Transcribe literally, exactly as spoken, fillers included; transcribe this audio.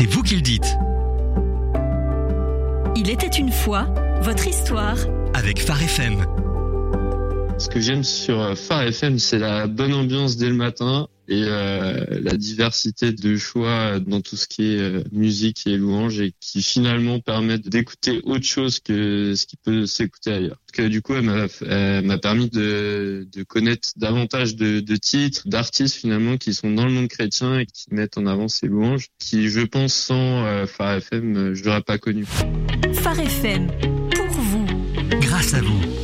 c'est vous qui le dites. Il était une fois, votre histoire. Avec Phare F M. Ce que j'aime sur Phare F M, c'est la bonne ambiance dès le matin et euh, la diversité de choix dans tout ce qui est euh, musique et louange et qui finalement permettent d'écouter autre chose que ce qui peut s'écouter ailleurs. Parce que du coup, elle m'a, elle m'a permis de, de connaître davantage de, de titres, d'artistes finalement qui sont dans le monde chrétien et qui mettent en avant ces louanges, qui je pense sans euh, Phare F M, je l'aurais pas connu. Phare F M, pour vous. Grâce à vous.